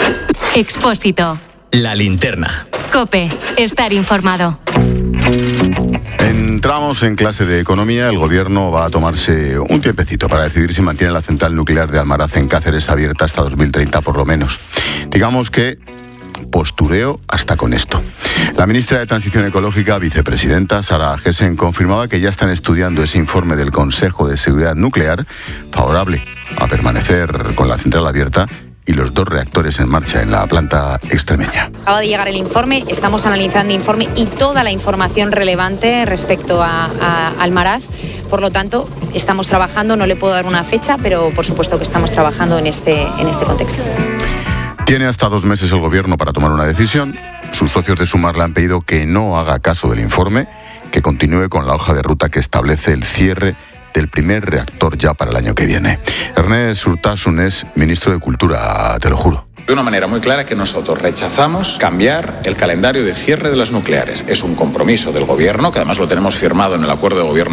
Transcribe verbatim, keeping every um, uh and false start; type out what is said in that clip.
Expósito. La linterna. COPE. Estar informado. Entramos en clase de economía. El gobierno va a tomarse un tiempecito para decidir si mantiene la central nuclear de Almaraz en Cáceres abierta hasta dos mil treinta por lo menos. Digamos que postureo hasta con esto. La ministra de Transición Ecológica, vicepresidenta Sara Gessen, confirmaba que ya están estudiando ese informe del Consejo de Seguridad Nuclear favorable a permanecer con la central abierta y los dos reactores en marcha en la planta extremeña. Acaba de llegar el informe, estamos analizando el informe y toda la información relevante respecto a, a Almaraz. Por lo tanto, estamos trabajando, no le puedo dar una fecha, pero por supuesto que estamos trabajando en este, en este contexto. Tiene hasta dos meses el gobierno para tomar una decisión. Sus socios de Sumar le han pedido que no haga caso del informe, que continúe con la hoja de ruta que establece el cierre del primer reactor ya para el año que viene. Ernest Urtasun es ministro de Cultura, te lo juro. De una manera muy clara que nosotros rechazamos cambiar el calendario de cierre de las nucleares. Es un compromiso del gobierno, que además lo tenemos firmado en el acuerdo de gobierno